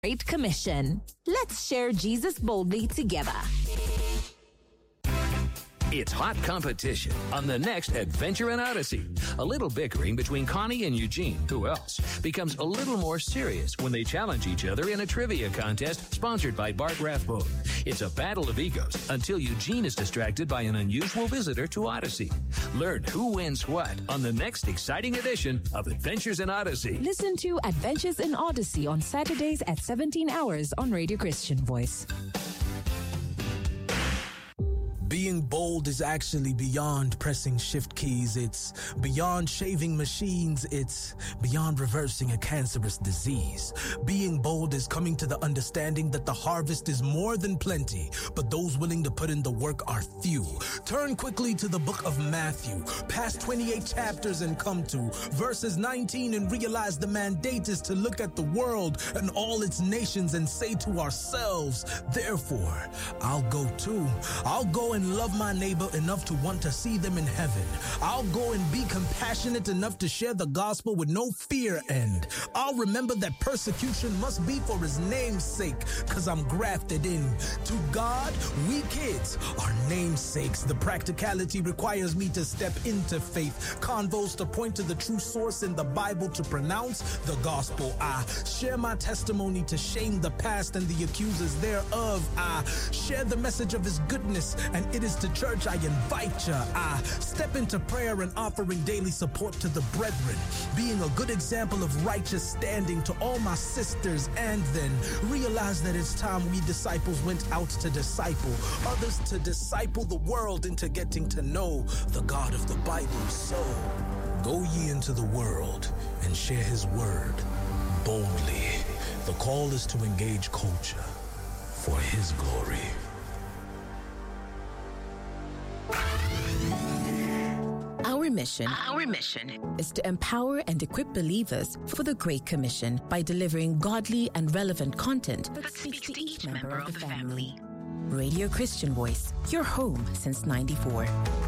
Great Commission. Let's share Jesus boldly together. It's hot competition on the next Adventure in Odyssey. A little bickering between Connie and Eugene, who else, becomes a little more serious when they challenge each other in a trivia contest sponsored by Bart Rathbone. It's a battle of egos until Eugene is distracted by an unusual visitor to Odyssey. Learn who wins what on the next exciting edition of Adventures in Odyssey. Listen to Adventures in Odyssey on Saturdays at 17 hours on Radio Christian Voice. Being bold is actually beyond pressing shift keys. It's beyond shaving machines. It's beyond reversing a cancerous disease. Being bold is coming to the understanding that the harvest is more than plenty, but those willing to put in the work are few. Turn quickly to the book of Matthew, past 28 chapters and come to verses 19 and realize the mandate is to look at the world and all its nations and say to ourselves, therefore, I'll go too. I'll go and love my neighbor enough to want to see them in heaven. I'll go and be compassionate enough to share the gospel with no fear, and I'll remember that persecution must be for his name's sake, cause I'm grafted in. To God, we kids are namesakes. The practicality requires me to step into faith. Convos to point to the true source in the Bible to pronounce the gospel. I share my testimony to shame the past and the accusers thereof. I share the message of his goodness, and it is to church I invite ya. I step into prayer and offering daily support to the brethren, being a good example of righteous standing to all my sisters, and then realize that it's time we disciples went out to disciple others, to disciple the world into getting to know the God of the Bible. So go ye into the world and share his word boldly. The call is to engage culture for his glory. Our mission is to empower and equip believers for the Great Commission by delivering godly and relevant content that speaks to each member of the family. Radio Christian Voice, your home since '94.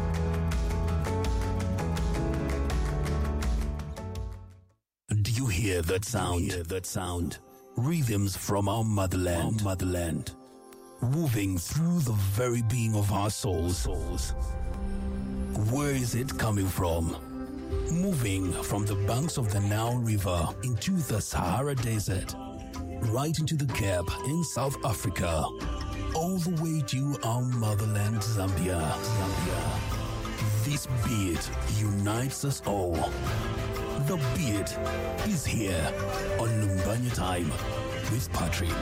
Do you hear that sound? Rhythms from our motherland, moving through the very being of our souls. Where is it coming from? Moving from the banks of the Nile River into the Sahara Desert, right into the Cape in South Africa, all the way to our motherland, Zambia. This beat unites us all. The beat is here on Lumbanya Time with Patrick.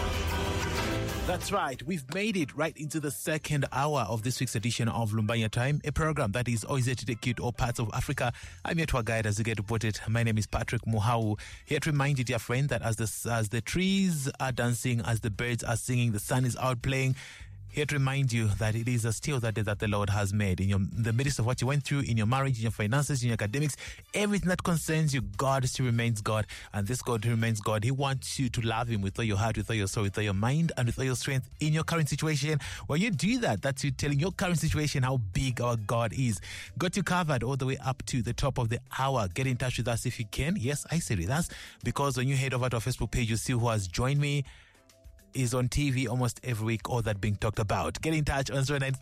That's right. We've made it right into the second hour of this week's edition of Lumbanya Time, a program that is always here to take you to all parts of Africa. I'm your tour guide, as you get to put it. My name is Patrick Muhau. Here to remind you, dear friend, that as the trees are dancing, as the birds are singing, the sun is out playing. Here to remind you that it is still that day that the Lord has made. In the midst of what you went through, in your marriage, in your finances, in your academics, everything that concerns you, God still remains God. And this God who remains God, He wants you to love Him with all your heart, with all your soul, with all your mind, and with all your strength in your current situation. When you do that, that's you telling your current situation how big our God is. Got you covered all the way up to the top of the hour. Get in touch with us if you can. Yes, I said with us, because when you head over to our Facebook page, you see who has joined me. Is on TV almost every week, all that being talked about. Get in touch on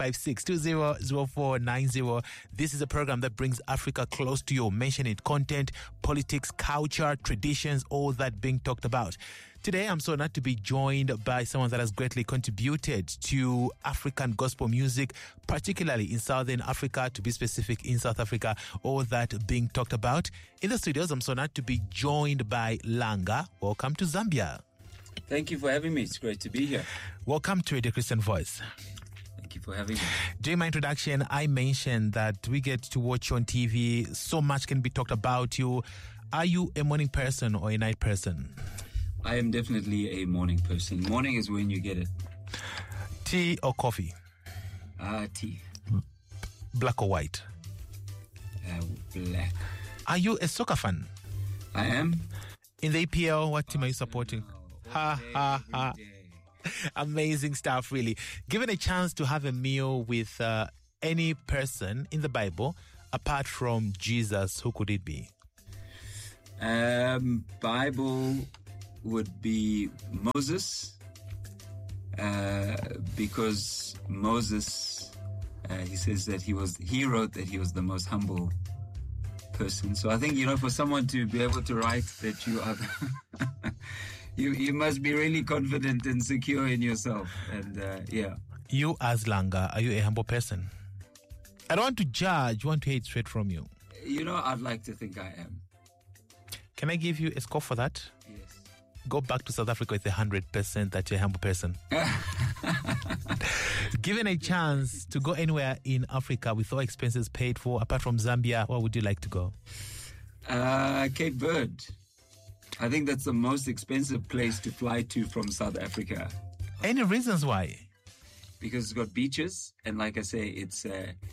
0956-200490. This is a program that brings Africa close to you. Mention it, content, politics, culture, traditions, all that being talked about. Today, I'm so honored to be joined by someone that has greatly contributed to African gospel music, particularly in Southern Africa, to be specific, in South Africa, all that being talked about. In the studios, I'm so honored to be joined by Langa. Welcome to Zambia. Thank you for having me. It's great to be here. Welcome to Radio Christian Voice. Thank you for having me. During my introduction, I mentioned that we get to watch you on TV. So much can be talked about you. Are you a morning person or a night person? I am definitely a morning person. Morning is when you get it. Tea or coffee? Tea. Black or white? Black. Are you a soccer fan? I am. In the EPL, what team are you supporting? Ha. Amazing stuff, really. Given a chance to have a meal with any person in the Bible, apart from Jesus, who could it be? Bible, would be Moses, because Moses, he says that he wrote that he was the most humble person. So I think, for someone to be able to write that you are, you must be really confident and secure in yourself. And yeah. You as Langa, are you a humble person? I don't want to judge, I want to hear it straight from you. I'd like to think I am. Can I give you a score for that? Yes. Go back to South Africa with 100% that you're a humble person. Given a chance to go anywhere in Africa with all expenses paid for, apart from Zambia, where would you like to go? Cape Verde. I think that's the most expensive place to fly to from South Africa. Any reasons why? Because it's got beaches, and like I say, it's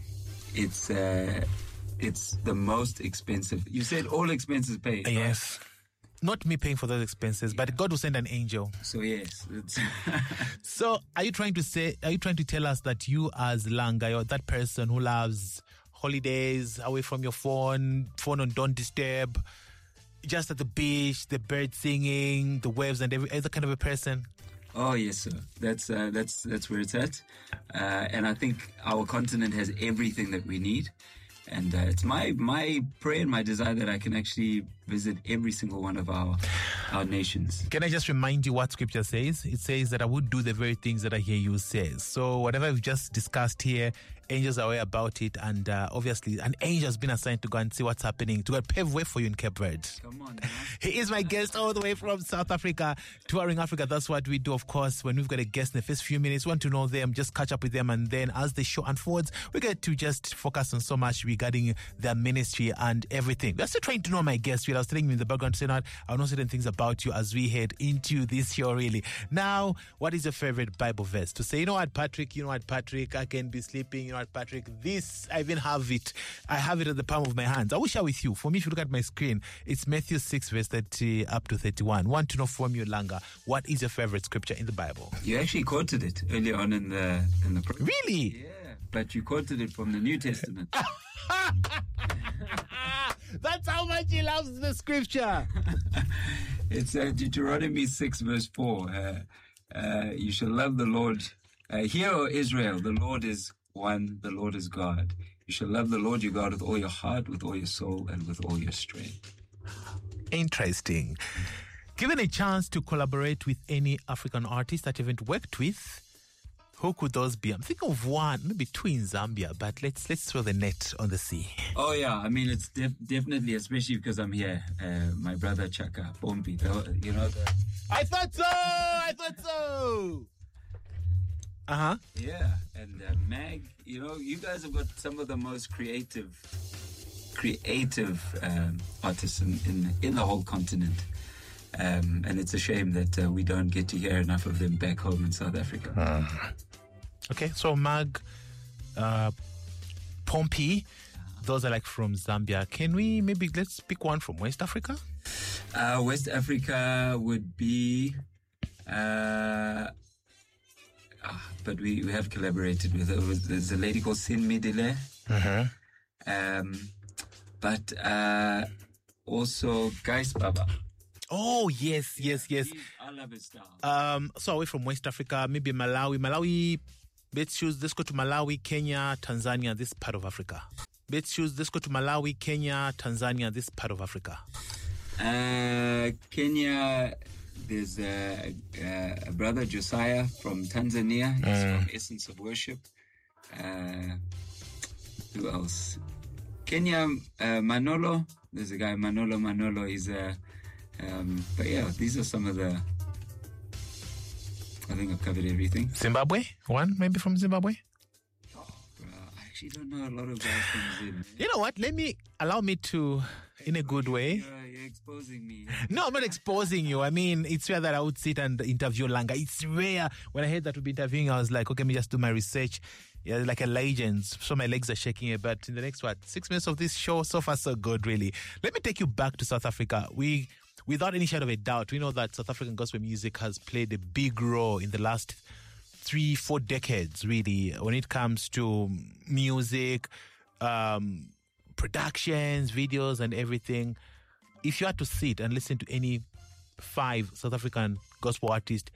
the most expensive. You said all expenses paid. Yes. Not me paying for those expenses, but God will send an angel. So yes. So are you trying to tell us that you as Langa, you're that person who loves holidays, away from your phone on don't disturb, just at the beach, the birds singing, the waves, and every other kind of a person? Oh yes, sir. That's where it's at, and I think our continent has everything that we need. And it's my prayer and my desire that I can actually visit every single one of our nations. Can I just remind you what Scripture says? It says that I would do the very things that I hear you say. So whatever we've just discussed here, angels are aware about it. And obviously, an angel has been assigned to go and see what's happening, to go pave way for you in Cape Verde. Come on, man. He is my guest all the way from South Africa, touring Africa. That's what we do, of course. When we've got a guest in the first few minutes, we want to know them, just catch up with them. And then as the show unfolds, we get to just focus on so much regarding their ministry and everything. We're still trying to know my guest. I was telling you in the background, saying I know certain things about you as we head into this show, really. Now, what is your favorite Bible verse? To say, you know what, Patrick, I can be sleeping. You know what, Patrick, this, I even have it. I have it at the palm of my hands. I will share with you. For me, if you look at my screen, it's Matthew 6, verse 30 up to 31. Want to know from you, Langa, what is your favorite scripture in the Bible? You actually quoted it earlier on in the program. Really? Yeah, but you quoted it from the New Testament. That's how much he loves the scripture. It's Deuteronomy 6 verse 4. You shall love the Lord. Hear, O Israel, the Lord is one, the Lord is God. You shall love the Lord your God with all your heart, with all your soul, and with all your strength. Interesting. Given a chance to collaborate with any African artist that you haven't worked with, who could those be? I'm thinking of one, maybe two in Zambia, but let's throw the net on the sea. Oh yeah, I mean it's definitely, especially because I'm here. My brother Chaka Pompi, I thought so. Yeah, and Mag, you guys have got some of the most creative artists in the whole continent. And it's a shame that we don't get to hear enough of them back home in South Africa. Okay, so Mag, Pompi, those are like from Zambia. Can we let's pick one from West Africa? West Africa would be, but we have collaborated with there's a lady called Sin Midile. But also Gais Baba. Oh, yes. I love his style. So away from West Africa, maybe Malawi, let's go to Malawi, Kenya, Tanzania, this part of Africa. Let's go to Malawi, Kenya, Tanzania, this part of Africa. Kenya, there's a brother Josiah from Tanzania. He's from Essence of Worship. Who else? Kenya, Manolo. There's a guy, Manolo is but yeah, these are some of the, I think I've covered everything. Zimbabwe? One maybe from Zimbabwe? I actually don't know a lot of guys from Zimbabwe. You know what? Allow me to, in a good way. You're exposing me. No, I'm not exposing you. I mean, it's rare that I would sit and interview Langa. It's rare. When I heard that we'd be interviewing, I was like, okay, let me just do my research. Yeah, like a legend. So my legs are shaking it. But in the next, 6 minutes of this show, so far so good, really. Let me take you back to South Africa. Without any shadow of a doubt, we know that South African gospel music has played a big role in the last 3-4 decades, really, when it comes to music, productions, videos, and everything. If you had to sit and listen to any 5 South African gospel artists